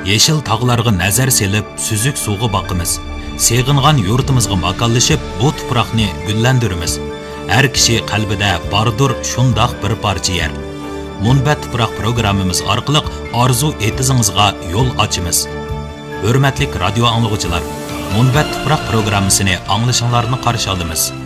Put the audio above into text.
Yeşil tağlarga nazar selip, süzük suğu bakımız. Seğingan yurtimizga makanlashib, bu tuproqni gullandiramiz. Har kishi qalbida bordur shundoq bir parcha yer. Munbat tuproq programmamiz orqali orzu etizingizga yo'l ochamiz. Hurmatli radio anglovchilar, Munbat tuproq programmasini anglashinglarni qarshi olamiz.